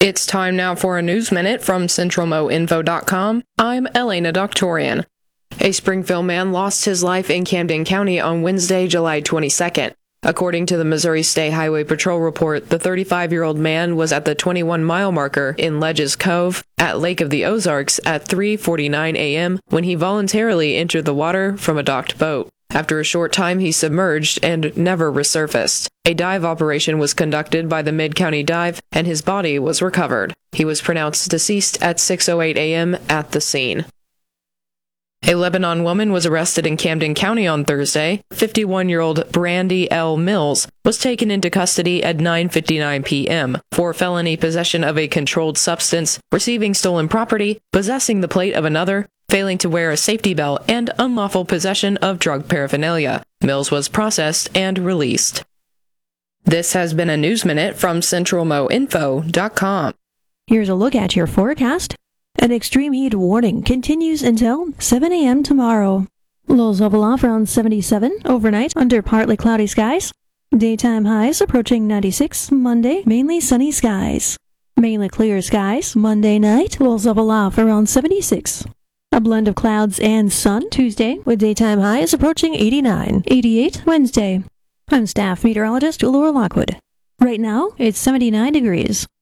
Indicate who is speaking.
Speaker 1: It's time now for a News Minute from CentralMoInfo.com. I'm Elena Doctorian. A Springfield man lost his life in Camden County on Wednesday, July 22nd. According to the Missouri State Highway Patrol report, the 35-year-old man was at the 21-mile marker in Ledges Cove at Lake of the Ozarks at 3:49 a.m. when he voluntarily entered the water from a docked boat. After a short time, he submerged and never resurfaced. A dive operation was conducted by the Mid-County Dive, and his body was recovered. He was pronounced deceased at 6:08 a.m. at the scene. A Lebanon woman was arrested in Camden County on Thursday. 51-year-old Brandy L. Mills was taken into custody at 9:59 p.m. for felony possession of a controlled substance, receiving stolen property, possessing the plate of another, failing to wear a safety belt, and unlawful possession of drug paraphernalia. Mills was processed and released. This has been a News Minute from CentralMoInfo.com.
Speaker 2: Here's a look at your forecast. An extreme heat warning continues until 7 a.m. tomorrow. Lows level off around 77 overnight under partly cloudy skies. Daytime highs approaching 96 Monday, mainly sunny skies. Mainly clear skies Monday night, lows level off around 76. A blend of clouds and sun Tuesday with daytime highs approaching 89, 88 Wednesday. I'm staff meteorologist Laura Lockwood. Right now, it's 79 degrees.